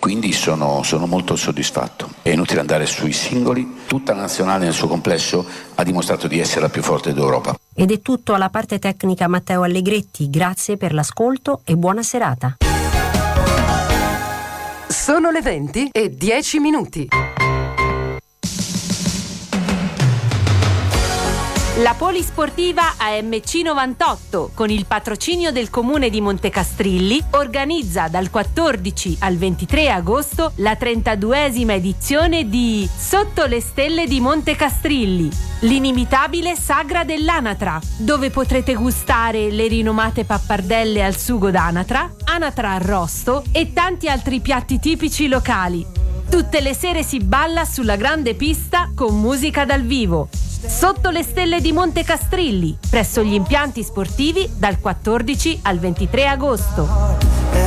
quindi sono molto soddisfatto. È inutile andare sui singoli, tutta la nazionale nel suo complesso ha dimostrato di essere la più forte d'Europa. Ed è tutto alla parte tecnica Matteo Allegretti, grazie per l'ascolto e buona serata. Sono le 20:10. La Polisportiva AMC 98, con il patrocinio del Comune di Montecastrilli, organizza dal 14 al 23 agosto la 32esima edizione di Sotto le stelle di Montecastrilli, l'inimitabile sagra dell'anatra, dove potrete gustare le rinomate pappardelle al sugo d'anatra, anatra arrosto e tanti altri piatti tipici locali. Tutte le sere si balla sulla grande pista con musica dal vivo. Sotto le stelle di Montecastrilli, presso gli impianti sportivi dal 14 al 23 agosto.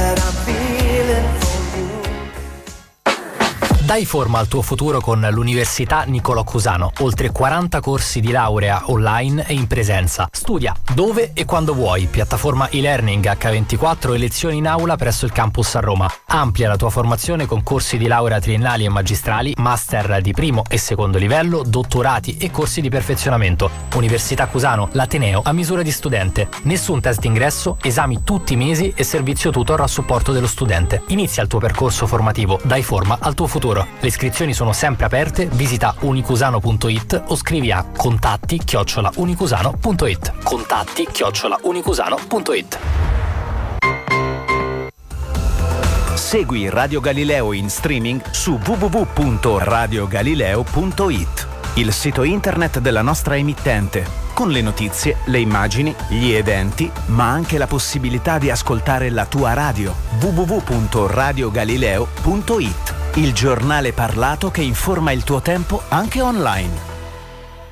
Dai forma al tuo futuro con l'Università Niccolò Cusano. Oltre 40 corsi di laurea online e in presenza. Studia dove e quando vuoi. Piattaforma e-learning H24 e lezioni in aula presso il campus a Roma. Amplia la tua formazione con corsi di laurea triennali e magistrali, master di primo e secondo livello, dottorati e corsi di perfezionamento. Università Cusano, l'ateneo a misura di studente. Nessun test d'ingresso, esami tutti i mesi e servizio tutor a supporto dello studente. Inizia il tuo percorso formativo. Dai forma al tuo futuro. Le iscrizioni sono sempre aperte, visita unicusano.it o scrivi a contatti@unicusano.it. contatti@unicusano.it. Segui Radio Galileo in streaming su www.radiogalileo.it, il sito internet della nostra emittente, con le notizie, le immagini, gli eventi, ma anche la possibilità di ascoltare la tua radio. www.radiogalileo.it, il giornale parlato che informa il tuo tempo anche online.